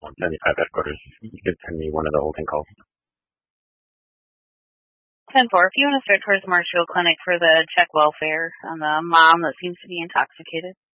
75 headquarters. You could send me one of the holding calls. 10-4, if you want to start towards Marshfield Clinic for the check welfare on the mom that seems to be intoxicated.